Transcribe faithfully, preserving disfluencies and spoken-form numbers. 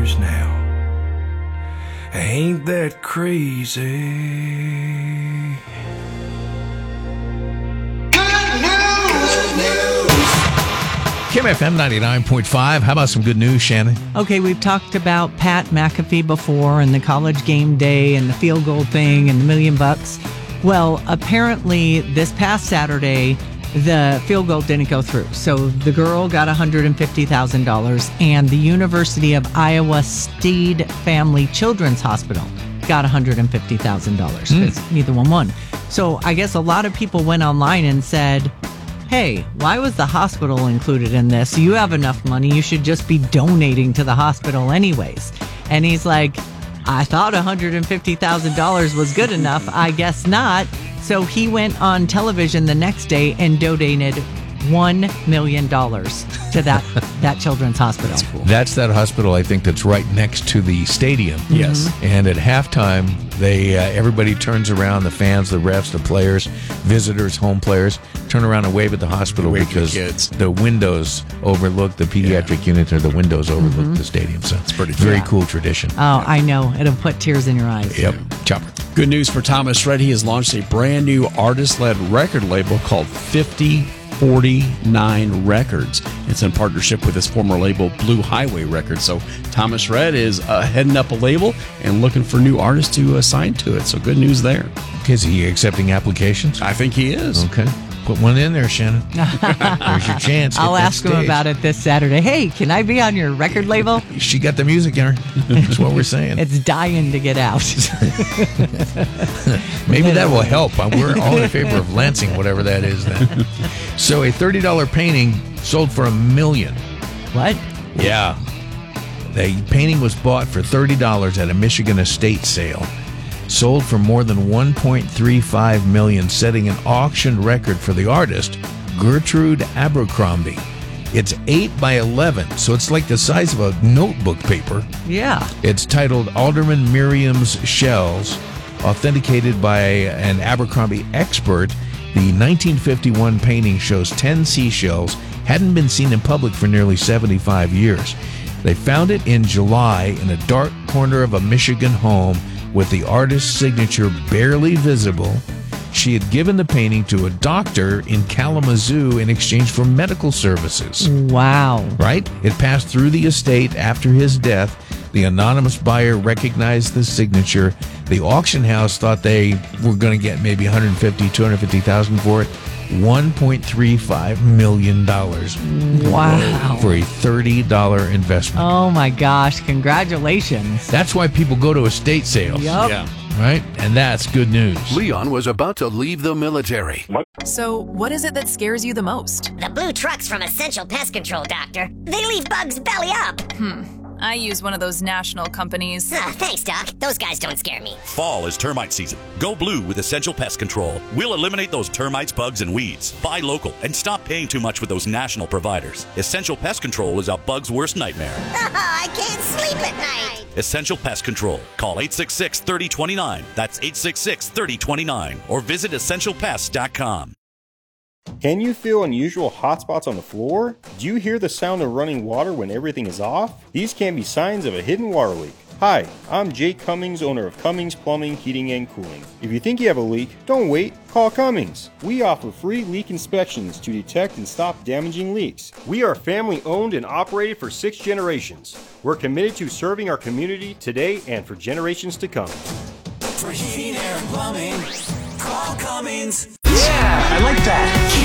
now. Ain't that crazy? Kim F M ninety-nine point five. How about some good news, Shannon? Okay, we've talked about Pat McAfee before and the college game day and the field goal thing and the million bucks. Well, apparently this past Saturday, the field goal didn't go through. So the girl got one hundred fifty thousand dollars and the University of Iowa Stead Family Children's Hospital got one hundred fifty thousand dollars because mm. neither one won. So I guess a lot of people went online and said, hey, why was the hospital included in this? You have enough money. You should just be donating to the hospital anyways. And he's like, I thought one hundred fifty thousand dollars was good enough. I guess not. So he went on television the next day and donated one million dollars to that, that children's hospital. That's cool. That's that hospital, I think, that's right next to the stadium. Yes. Mm-hmm. And at halftime, they uh, everybody turns around, the fans, the refs, the players, visitors, home players, turn around and wave at the hospital wave because kids. the windows overlook the pediatric yeah. unit, or the windows overlook mm-hmm. the stadium. So it's pretty very yeah. cool tradition. Oh, I know. It'll put tears in your eyes. Yep. Chopper. Good news for Thomas Rhett. He has launched a brand new artist-led record label called fifty forty-nine Records. It's in partnership with his former label, Blue Highway Records. So Thomas Rhett is uh, heading up a label and looking for new artists to uh, sign to it. So good news there. Is he accepting applications? I think he is. Okay. Put one in there, Shannon. There's your chance. I'll ask him about it this Saturday. Hey, can I be on your record label? She got the music in her. That's what we're saying. It's dying to get out. Maybe that will help. We're all in favor of Lansing, whatever that is then. So a thirty dollars painting sold for a million. What? Yeah. The painting was bought for thirty dollars at a Michigan estate sale. Sold for more than one point three five million dollars, setting an auction record for the artist, Gertrude Abercrombie. It's eight by eleven, so it's like the size of a notebook paper. Yeah. It's titled Alderman Miriam's Shells, authenticated by an Abercrombie expert. The nineteen fifty-one painting shows ten seashells, hadn't been seen in public for nearly seventy-five years. They found it in July in a dark corner of a Michigan home, with the artist's signature barely visible. She had given the painting to a doctor in Kalamazoo in exchange for medical services. Wow. Right? It passed through the estate after his death. The anonymous buyer recognized the signature. The auction house thought they were going to get maybe one hundred fifty thousand dollars, two hundred fifty thousand dollars for it. one point three five million dollars. Wow. For a thirty dollars investment. Oh my gosh, congratulations. That's why people go to estate sales. Yep. Yeah. Right? And that's good news. Leon was about to leave the military. So, what is it that scares you the most? The blue trucks from Essential Pest Control, Doctor. They leave bugs belly up. Hmm. I use one of those national companies. Ah, thanks, Doc. Those guys don't scare me. Fall is termite season. Go blue with Essential Pest Control. We'll eliminate those termites, bugs, and weeds. Buy local and stop paying too much with those national providers. Essential Pest Control is a bug's worst nightmare. I can't sleep at night. Essential Pest Control. Call eight six six, three oh two nine. That's eight six six, three oh two nine. Or visit essential pest dot com. Can you feel unusual hot spots on the floor? Do you hear the sound of running water when everything is off? These can be signs of a hidden water leak. Hi, I'm Jake Cummings, owner of Cummings Plumbing, Heating, and Cooling. If you think you have a leak, don't wait, call Cummings. We offer free leak inspections to detect and stop damaging leaks. We are family owned and operated for six generations. We're committed to serving our community today and for generations to come. For heating, air, and plumbing, call Cummings. Yeah, I like that.